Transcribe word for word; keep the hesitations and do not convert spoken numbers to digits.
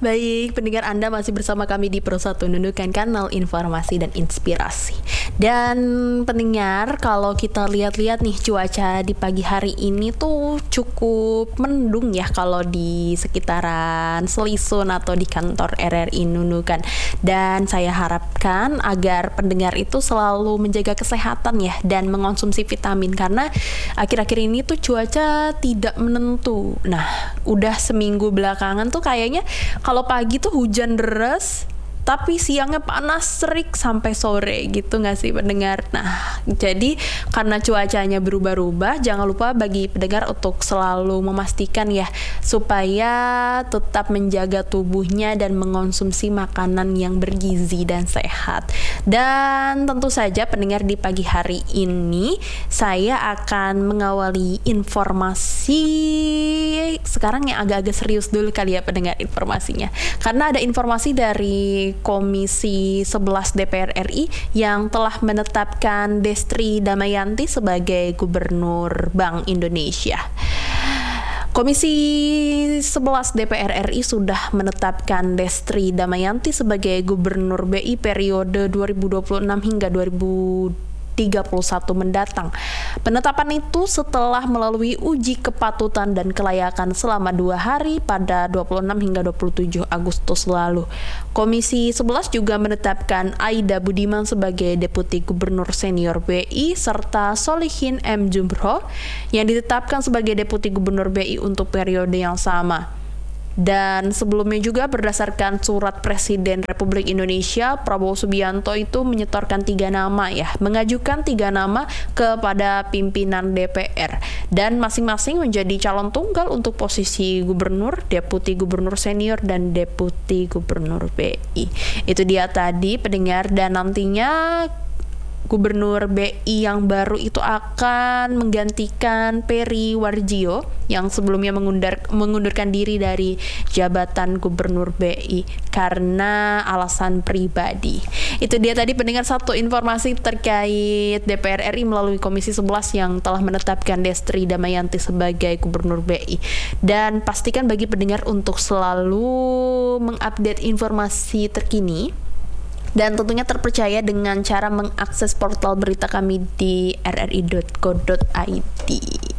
Baik, pendengar Anda masih bersama kami di Pro satu Nunukan, kanal informasi dan inspirasi. Dan pendengar, kalau kita lihat-lihat nih cuaca di pagi hari ini tuh cukup mendung ya kalau di sekitaran Selisun atau di kantor R R I Nunukan. Dan saya harapkan agar pendengar itu selalu menjaga kesehatan ya dan mengonsumsi vitamin, karena akhir-akhir ini tuh cuaca tidak menentu. Nah, udah seminggu belakangan tuh kayaknya kalau pagi tuh hujan deras, tapi siangnya panas terik sampai sore gitu nggak sih pendengar? Nah, jadi karena cuacanya berubah-ubah, jangan lupa bagi pendengar untuk selalu memastikan ya supaya tetap menjaga tubuhnya dan mengonsumsi makanan yang bergizi dan sehat. Dan tentu saja pendengar, di pagi hari ini saya akan mengawali informasi sekarang yang agak-agak serius dulu kali ya pendengar informasinya. Karena ada informasi dari Komisi sebelas D P R R I yang telah menetapkan Destri Damayanti sebagai Gubernur Bank Indonesia. Komisi sebelas D P R R I sudah menetapkan Destri Damayanti sebagai Gubernur B I periode dua ribu dua puluh enam hingga dua ribu tiga puluh satu mendatang. Penetapan itu setelah melalui uji kepatutan dan kelayakan selama dua hari pada dua puluh enam hingga dua puluh tujuh Agustus lalu. Komisi sebelas juga menetapkan Aida Budiman sebagai Deputi Gubernur Senior B I serta Solihin M. Jumroh yang ditetapkan sebagai Deputi Gubernur B I untuk periode yang sama. Dan sebelumnya juga berdasarkan surat Presiden Republik Indonesia, Prabowo Subianto itu menyetorkan tiga nama ya, mengajukan tiga nama kepada pimpinan D P R, dan masing-masing menjadi calon tunggal untuk posisi gubernur, deputi gubernur senior, dan deputi gubernur B I. Itu dia tadi pendengar, dan nantinya Gubernur B I yang baru itu akan menggantikan Peri Warjio yang sebelumnya mengundur, mengundurkan diri dari jabatan Gubernur B I karena alasan pribadi. Itu dia tadi pendengar satu informasi terkait D P R R I melalui Komisi sebelas yang telah menetapkan Destri Damayanti sebagai Gubernur B I. Dan pastikan bagi pendengar untuk selalu mengupdate informasi terkini dan tentunya terpercaya dengan cara mengakses portal berita kami di r r i dot co dot i d.